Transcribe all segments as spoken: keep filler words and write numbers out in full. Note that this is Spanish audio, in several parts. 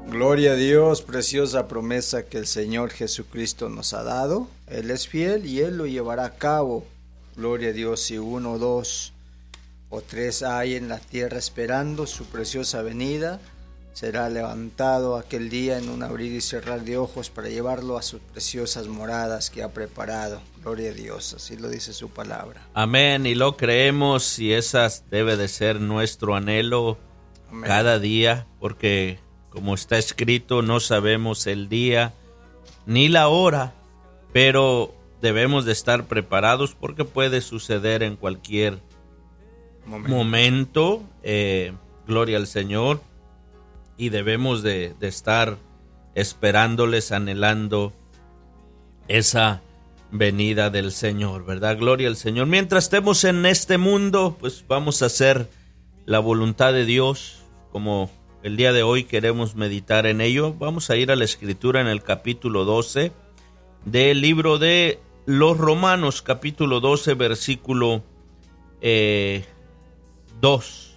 Gloria a Dios, preciosa promesa que el Señor Jesucristo nos ha dado. Él es fiel y Él lo llevará a cabo. Gloria a Dios, si uno, dos o tres hay en la tierra esperando su preciosa venida, será levantado aquel día en un abrir y cerrar de ojos para llevarlo a sus preciosas moradas que ha preparado. Gloria a Dios, así lo dice su palabra. Amén, y lo creemos, y esa debe de ser nuestro anhelo. Amén. Cada día, porque como está escrito, no sabemos el día ni la hora, pero debemos de estar preparados porque puede suceder en cualquier momento, momento eh, gloria al Señor, y debemos de, de estar esperándoles, anhelando esa venida del Señor, ¿verdad? Gloria al Señor. Mientras estemos en este mundo, pues vamos a hacer la voluntad de Dios, como el día de hoy queremos meditar en ello. Vamos a ir a la Escritura en el capítulo doce del libro de los Romanos, capítulo doce, versículo eh, dos.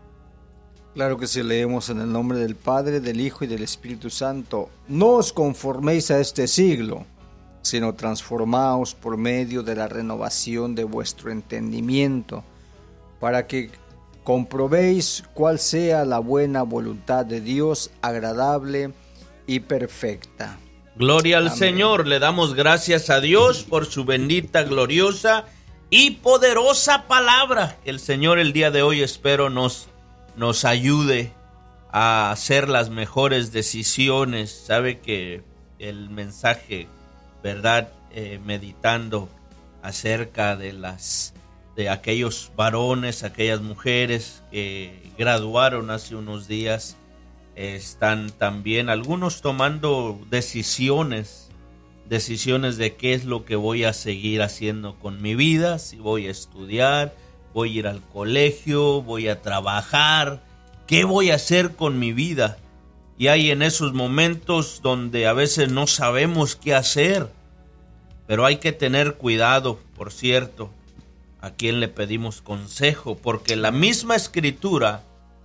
Claro que sí, leemos en el nombre del Padre, del Hijo y del Espíritu Santo. No os conforméis a este siglo, sino transformaos por medio de la renovación de vuestro entendimiento, para que comprobéis cuál sea la buena voluntad de Dios, agradable y perfecta. Gloria al Amén. Señor, le damos gracias a Dios por su bendita, gloriosa y poderosa palabra. El Señor el día de hoy espero nos, nos ayude a hacer las mejores decisiones. Sabe que el mensaje, ¿verdad? Eh, meditando acerca de las de aquellos varones, aquellas mujeres que graduaron hace unos días, eh, están también algunos tomando decisiones, decisiones de qué es lo que voy a seguir haciendo con mi vida, si voy a estudiar, voy a ir al colegio, voy a trabajar, qué voy a hacer con mi vida. Y hay en esos momentos donde a veces no sabemos qué hacer, pero hay que tener cuidado, por cierto, a quién le pedimos consejo, porque la misma Escritura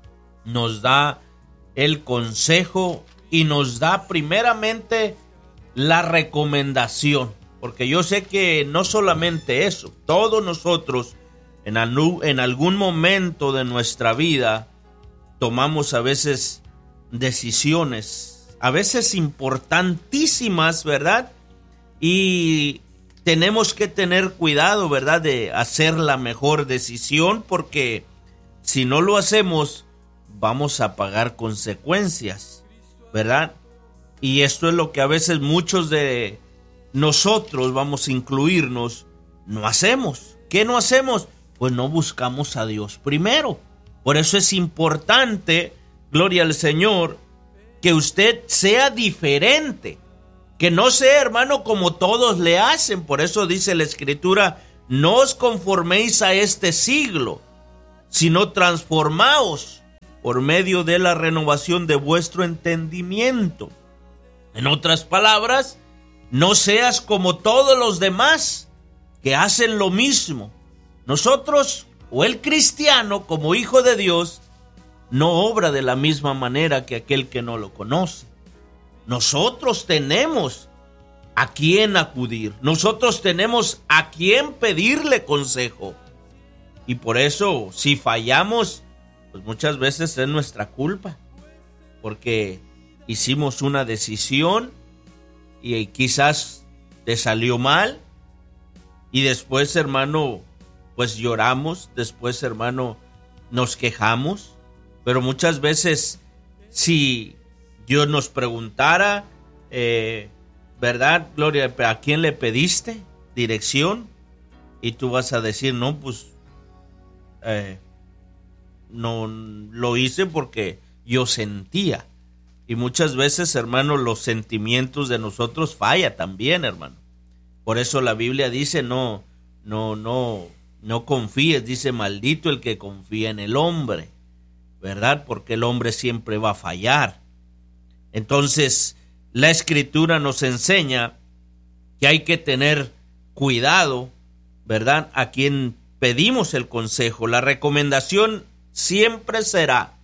nos da el consejo y nos da primeramente la recomendación, porque yo sé que no solamente eso, todos nosotros en, anu- en algún momento de nuestra vida tomamos a veces decisiones, a veces importantísimas, ¿verdad? Y tenemos que tener cuidado, ¿verdad?, de hacer la mejor decisión, porque si no lo hacemos, vamos a pagar consecuencias, ¿verdad? Y esto es lo que a veces muchos de nosotros, vamos a incluirnos, no hacemos. ¿Qué no hacemos? Pues no buscamos a Dios primero. Por eso es importante, gloria al Señor, que usted sea diferente. Que no sea, hermano, como todos le hacen. Por eso dice la Escritura, no os conforméis a este siglo, sino transformaos por medio de la renovación de vuestro entendimiento. En otras palabras, no seas como todos los demás que hacen lo mismo. Nosotros, o el cristiano, como hijo de Dios, no obra de la misma manera que aquel que no lo conoce. Nosotros tenemos a quién acudir. Nosotros tenemos a quién pedirle consejo. Y por eso, si fallamos, pues muchas veces es nuestra culpa. Porque hicimos una decisión y quizás te salió mal. Y después, hermano, pues lloramos. Después, hermano, nos quejamos. Pero muchas veces, si Dios nos preguntara, eh, ¿verdad, Gloria? ¿A quién le pediste dirección? Y tú vas a decir, no, pues, eh, no lo hice porque yo sentía. Y muchas veces, hermano, los sentimientos de nosotros falla también, hermano. Por eso la Biblia dice, no, no, no, no confíes, dice, maldito el que confía en el hombre, ¿verdad? Porque el hombre siempre va a fallar. Entonces, la Escritura nos enseña que hay que tener cuidado, ¿verdad?, a quien pedimos el consejo. La recomendación siempre será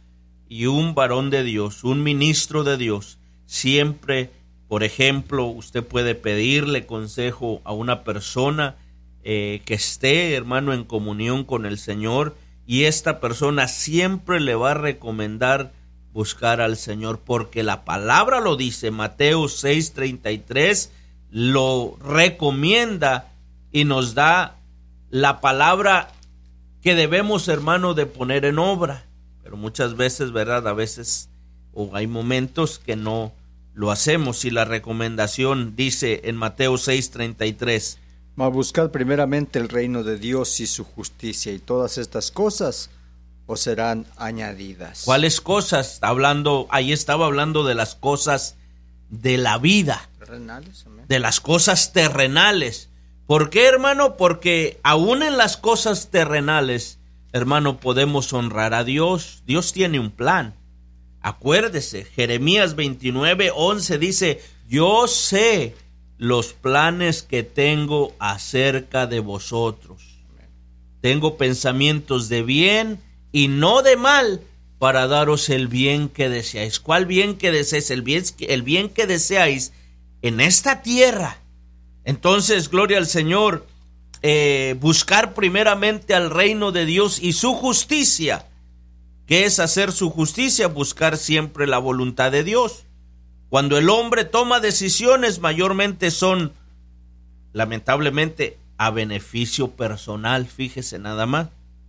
y un varón de Dios, un ministro de Dios, siempre, por ejemplo, usted puede pedirle consejo a una persona eh, que esté, hermano, en comunión con el Señor, y esta persona siempre le va a recomendar buscar al Señor, porque la palabra lo dice. Mateo seis treinta y tres lo recomienda y nos da la palabra que debemos, hermano, de poner en obra. Pero muchas veces, ¿verdad? A veces, o hay momentos que no lo hacemos. Y la recomendación dice en Mateo seis treinta y tres: Mas buscad primeramente el reino de Dios y su justicia, y todas estas cosas os serán añadidas. ¿Cuáles cosas? Está hablando, ahí estaba hablando de las cosas de la vida, Terrenales, amén. De las cosas terrenales. ¿Por qué, hermano? Porque aún en las cosas terrenales, hermano, podemos honrar a Dios. Dios tiene un plan. Acuérdese, Jeremías veintinueve once dice: yo sé los planes que tengo acerca de vosotros. Tengo pensamientos de bien y no de mal, para daros el bien que deseáis. ¿Cuál bien que deseáis? El bien, el bien que deseáis en esta tierra. Entonces, gloria al Señor, eh, buscar primeramente al reino de Dios y su justicia. ¿Qué es hacer su justicia? Buscar siempre la voluntad de Dios. Cuando el hombre toma decisiones, mayormente son, lamentablemente, a beneficio personal, fíjese nada más.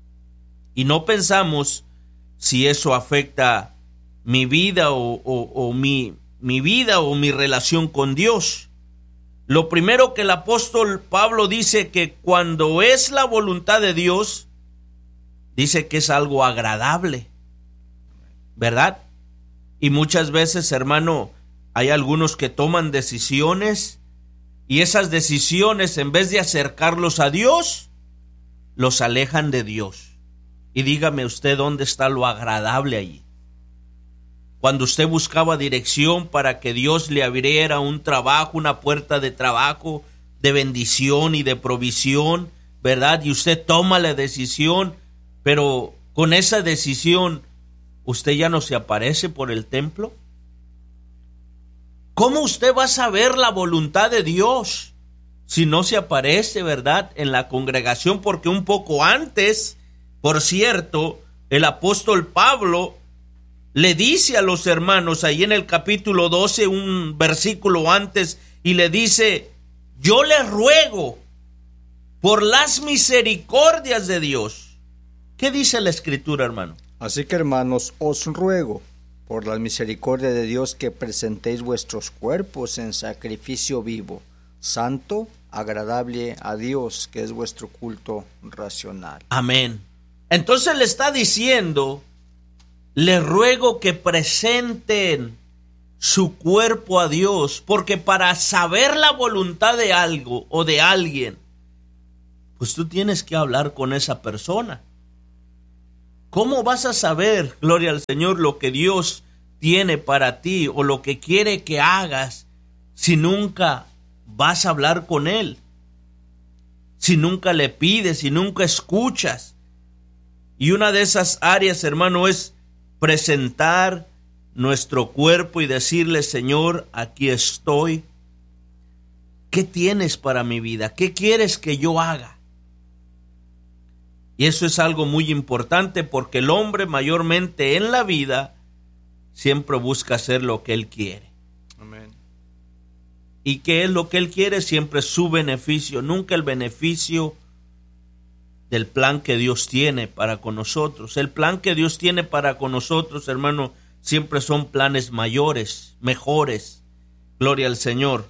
Y no pensamos si eso afecta mi vida o, o, o mi, mi vida o mi relación con Dios. Lo primero que el apóstol Pablo dice, que cuando es la voluntad de Dios, dice que es algo agradable, ¿verdad? Y muchas veces, hermano, hay algunos que toman decisiones y esas decisiones, en vez de acercarlos a Dios, los alejan de Dios. Y dígame usted, ¿dónde está lo agradable allí? Cuando usted buscaba dirección para que Dios le abriera un trabajo, una puerta de trabajo, de bendición y de provisión, ¿verdad? Y usted toma la decisión, pero con esa decisión, ¿usted ya no se aparece por el templo? ¿Cómo usted va a saber la voluntad de Dios si no se aparece, verdad, en la congregación? Porque un poco antes, por cierto, el apóstol Pablo le dice a los hermanos, ahí en el capítulo doce, un versículo antes, y le dice: yo les ruego por las misericordias de Dios. ¿Qué dice la Escritura, hermano? Así que, hermanos, os ruego por la misericordia de Dios que presentéis vuestros cuerpos en sacrificio vivo, santo, agradable a Dios, que es vuestro culto racional. Amén. Entonces le está diciendo: les ruego que presenten su cuerpo a Dios, porque para saber la voluntad de algo o de alguien, pues tú tienes que hablar con esa persona. ¿Cómo vas a saber, gloria al Señor, lo que Dios tiene para ti o lo que quiere que hagas si nunca vas a hablar con Él? Si nunca le pides, si nunca escuchas. Y una de esas áreas, hermano, es presentar nuestro cuerpo y decirle: Señor, aquí estoy. ¿Qué tienes para mi vida? ¿Qué quieres que yo haga? Y eso es algo muy importante, porque el hombre mayormente en la vida siempre busca hacer lo que él quiere. Amén. ¿Y qué es lo que él quiere? Siempre su beneficio, nunca el beneficio del plan que Dios tiene para con nosotros. El plan que Dios tiene para con nosotros, hermano, siempre son planes mayores, mejores. Gloria al Señor.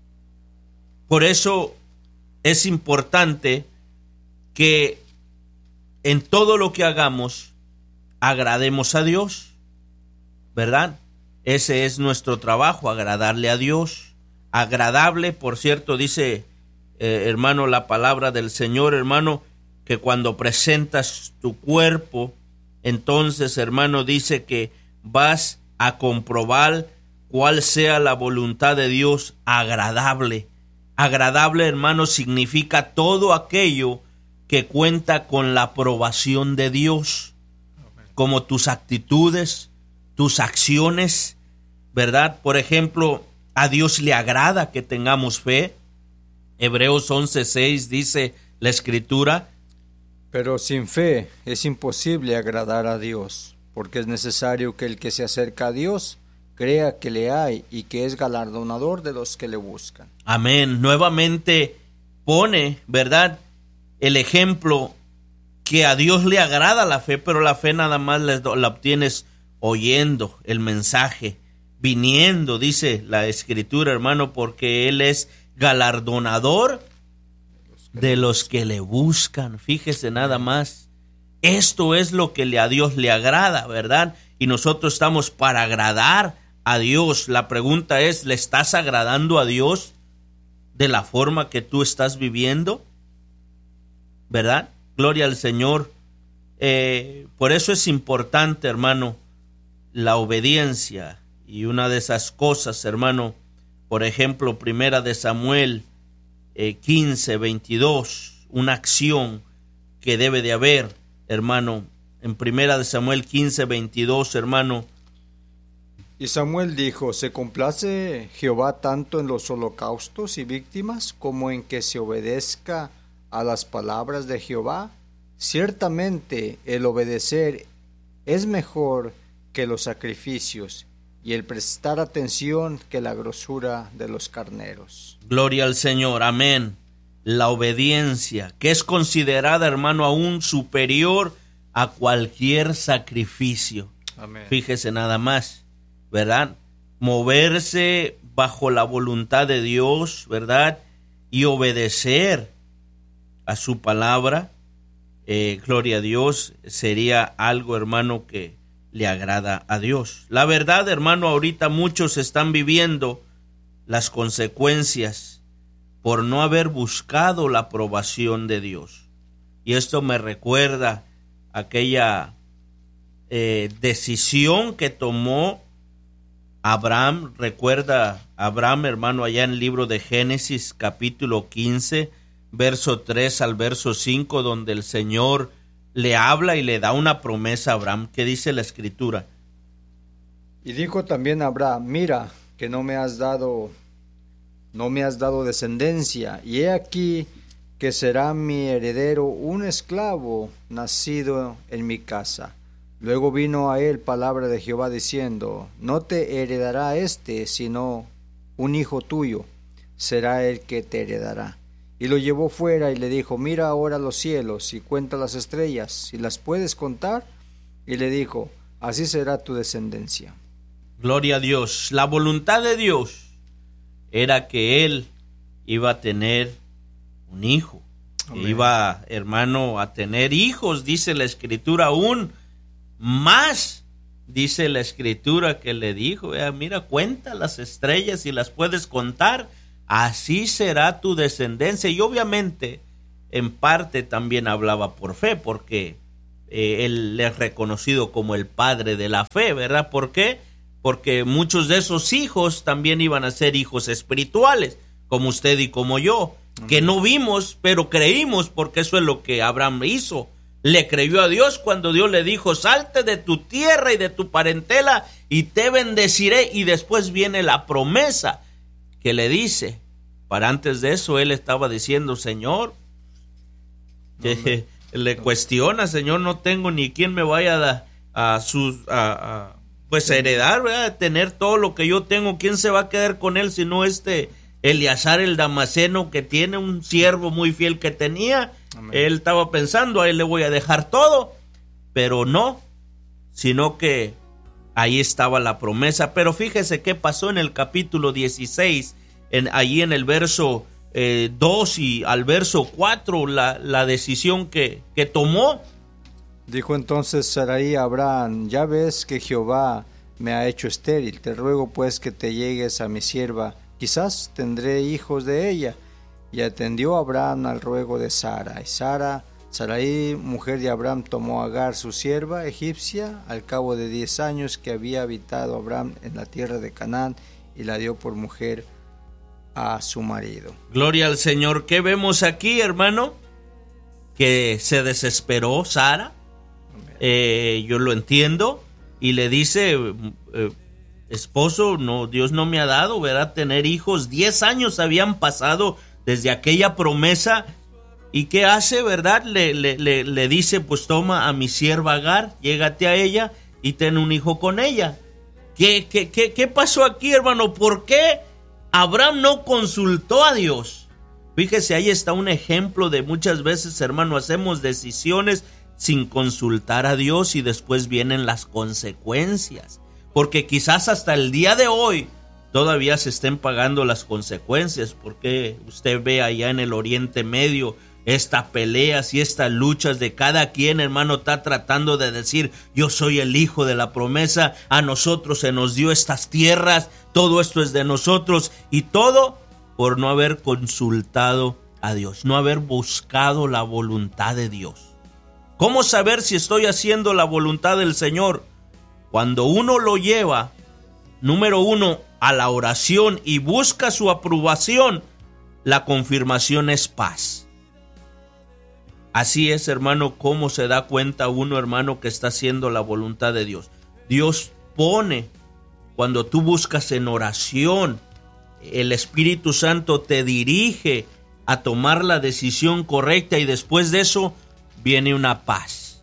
Por eso es importante que en todo lo que hagamos agrademos a Dios, ¿verdad? Ese es nuestro trabajo, agradarle a Dios. Agradable, por cierto, dice, eh, hermano, la palabra del Señor, hermano, que cuando presentas tu cuerpo, entonces, hermano, dice que vas a comprobar cuál sea la voluntad de Dios agradable. Agradable, hermano, significa todo aquello que cuenta con la aprobación de Dios, como tus actitudes, tus acciones, ¿verdad? Por ejemplo, a Dios le agrada que tengamos fe. Hebreos once seis dice la Escritura: pero sin fe es imposible agradar a Dios, porque es necesario que el que se acerca a Dios crea que le hay y que es galardonador de los que le buscan. Amén. Nuevamente pone, ¿verdad?, el ejemplo que a Dios le agrada la fe, pero la fe nada más la obtienes oyendo el mensaje, viniendo, dice la Escritura, hermano, porque Él es galardonador de los que le buscan. Fíjese nada más. Esto es lo que a Dios le agrada, ¿verdad? Y nosotros estamos para agradar a Dios. La pregunta es, ¿le estás agradando a Dios de la forma que tú estás viviendo? ¿Verdad? Gloria al Señor. Eh, por eso es importante, hermano, la obediencia. Y una de esas cosas, hermano, por ejemplo, primera de Samuel eh, quince, veintidós, una acción que debe de haber, hermano, en primera de Samuel quince, veintidós, hermano. Y Samuel dijo: ¿se complace Jehová tanto en los holocaustos y víctimas como en que se obedezca a las palabras de Jehová? Ciertamente el obedecer es mejor que los sacrificios, y el prestar atención que la grosura de los carneros. Gloria al Señor, amén. La obediencia, que es considerada, hermano, aún superior a cualquier sacrificio. Amén. Fíjese nada más, ¿verdad? Moverse bajo la voluntad de Dios, ¿verdad? Y obedecer a su palabra, eh, gloria a Dios, sería algo, hermano, que le agrada a Dios. La verdad, hermano, ahorita muchos están viviendo las consecuencias por no haber buscado la aprobación de Dios. Y esto me recuerda aquella eh, decisión que tomó Abraham. Recuerda Abraham, hermano, allá en el libro de Génesis, capítulo quince, verso tres al verso cinco, donde el Señor le habla y le da una promesa a Abraham. ¿Qué dice la Escritura? Y dijo también Abraham: mira que no me has dado, no me has dado descendencia, y he aquí que será mi heredero un esclavo nacido en mi casa. Luego vino a él palabra de Jehová diciendo: no te heredará este, sino un hijo tuyo, será el que te heredará. Y lo llevó fuera y le dijo: mira ahora los cielos y cuenta las estrellas, si las puedes contar. Y le dijo: así será tu descendencia. Gloria a Dios. La voluntad de Dios era que él iba a tener un hijo. Amén. Iba, hermano, a tener hijos, dice la Escritura, aún más. Dice la Escritura que le dijo: mira, cuenta las estrellas y las puedes contar. Así será tu descendencia. Y obviamente, en parte también hablaba por fe, porque eh, él es reconocido como el padre de la fe, ¿verdad? ¿Por qué? Porque muchos de esos hijos también iban a ser hijos espirituales, como usted y como yo, que no vimos, pero creímos, porque eso es lo que Abraham hizo. Le creyó a Dios cuando Dios le dijo: salte de tu tierra y de tu parentela y te bendeciré. Y después viene la promesa que le dice. Para antes de eso él estaba diciendo: Señor, que le cuestiona: Señor, no tengo ni quien me vaya a, a, sus, a, a pues a heredar, ¿verdad? A tener todo lo que yo tengo. ¿Quién se va a quedar con él sino este Eleazar el Damaseno, que tiene un siervo muy fiel que tenía? Amén. Él estaba pensando: a él le voy a dejar todo, pero no, sino que ahí estaba la promesa. Pero fíjese qué pasó en el capítulo dieciséis, en, allí en el verso eh, dos y al verso cuatro, la, la decisión que, que tomó. Dijo entonces Sarai a Abraham: ya ves que Jehová me ha hecho estéril, te ruego pues que te llegues a mi sierva, quizás tendré hijos de ella. Y atendió Abraham al ruego de Sara. Y Sara, Sarai, mujer de Abraham, tomó a Agar, su sierva egipcia, al cabo de diez años que había habitado Abraham en la tierra de Canaán, y la dio por mujer a su marido. Gloria al Señor. ¿Qué vemos aquí, hermano? Que se desesperó Sara. Eh, yo lo entiendo. y le dice, eh, esposo, no, Dios no me ha dado, ¿verdad?, tener hijos. Diez años habían pasado desde aquella promesa. ¿Y qué hace, verdad? Le, le, le, le dice, pues toma a mi sierva Agar, llégate a ella y ten un hijo con ella. ¿Qué, qué, qué, qué pasó aquí, hermano? ¿Por qué Abraham no consultó a Dios? Fíjese, ahí está un ejemplo de muchas veces, hermano, hacemos decisiones sin consultar a Dios y después vienen las consecuencias. Porque quizás hasta el día de hoy todavía se estén pagando las consecuencias, porque usted ve allá en el Oriente Medio estas peleas y estas luchas de cada quien, hermano, está tratando de decir, yo soy el hijo de la promesa, a nosotros se nos dio estas tierras, todo esto es de nosotros, y todo por no haber consultado a Dios, no haber buscado la voluntad de Dios. ¿Cómo saber si estoy haciendo la voluntad del Señor? Cuando uno lo lleva, número uno, a la oración y busca su aprobación, la confirmación es paz. Así es, hermano, cómo se da cuenta uno, hermano, que está haciendo la voluntad de Dios. Dios pone, cuando tú buscas en oración, el Espíritu Santo te dirige a tomar la decisión correcta y después de eso viene una paz.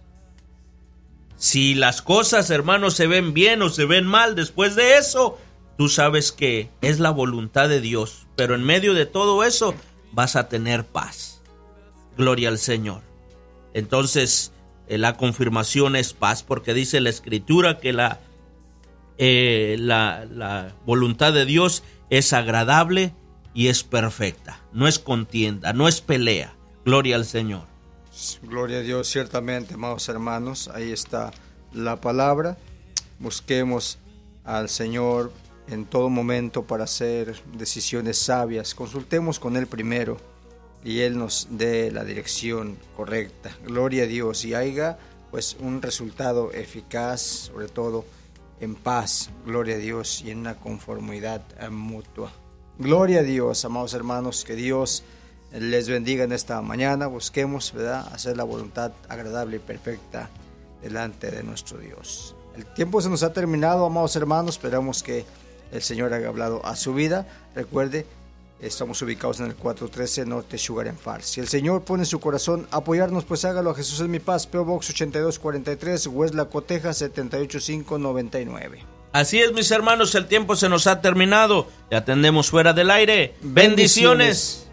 Si las cosas, hermano, se ven bien o se ven mal después de eso, tú sabes que es la voluntad de Dios, pero en medio de todo eso vas a tener paz. Gloria al Señor. Entonces, eh, la confirmación es paz, porque dice la Escritura que la, eh, la, la voluntad de Dios es agradable y es perfecta. No es contienda, no es pelea. Gloria al Señor. Gloria a Dios, ciertamente, amados hermanos, ahí está la palabra. Busquemos al Señor en todo momento para hacer decisiones sabias. Consultemos con Él primero y Él nos dé la dirección correcta. Gloria a Dios, y haya pues un resultado eficaz, sobre todo en paz. Gloria a Dios, y en una conformidad mutua. Gloria a Dios, amados hermanos, que Dios les bendiga en esta mañana. Busquemos, ¿verdad?, hacer la voluntad agradable y perfecta delante de nuestro Dios. El tiempo se nos ha terminado, amados hermanos. Esperamos que el Señor haya hablado a su vida. Recuerde, estamos ubicados en el cuatrocientos trece Norte Sugar and Far. Si el Señor pone en su corazón apoyarnos, pues hágalo. A Jesús es mi paz, P O Box ochenta y dos cuarenta y tres, West Laco, Texas setenta y ocho cinco noventa y nueve. Así es, mis hermanos, el tiempo se nos ha terminado. Le atendemos fuera del aire. Bendiciones. Bendiciones.